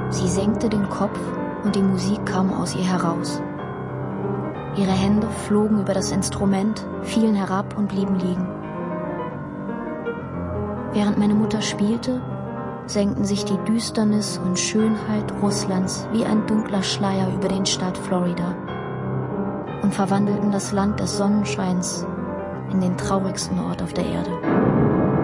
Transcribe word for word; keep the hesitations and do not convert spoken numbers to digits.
Sie senkte den Kopf und die Musik kam aus ihr heraus. Ihre Hände flogen über das Instrument, fielen herab und blieben liegen. Während meine Mutter spielte, senkten sich die Düsternis und Schönheit Russlands wie ein dunkler Schleier über den Staat Florida und verwandelten das Land des Sonnenscheins in den traurigsten Ort auf der Erde.